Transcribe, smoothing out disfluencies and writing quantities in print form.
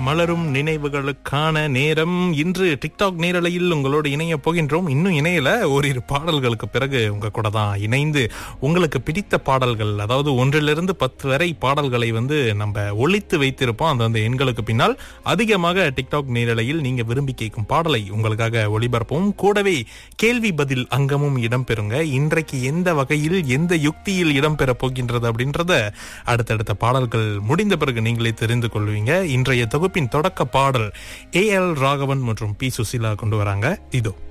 மலரும் நினைவுகளுக்கான நேரம். இன்று டிக்டாக் நேரலையில் உங்களோடு இணைய போகின்றோம். இன்னும் இணையல, ஓரிரு பாடல்களுக்கு பிறகு உங்க கூட தான் இணைந்து உங்களுக்கு பிடித்த பாடல்கள், அதாவது 1 to 10 வரை பாடல்களை நம்ம ஒளித்து வைத்திருப்போம். அந்த எண்களுக்கு பின்னால் அதிகமாக டிக்டாக் நேரலையில் நீங்க விரும்பி கேட்கும் பாடலை உங்களுக்காக ஒளிபரப்போம். கூடவே கேள்வி பதில் அங்கமும் இடம்பெறுங்க. இன்றைக்கு எந்த வகையில், எந்த யுக்தியில் இடம்பெற போகின்றது அப்படின்றத அடுத்தடுத்த பாடல்கள் முடிந்த பிறகு நீங்களே தெரிந்து கொள்வீங்க. இன்றைய தொகுப்பின் தொடக்க பாடல் AL ராகவன் மற்றும் P சுசீலா கொண்டு வராங்க. இதோ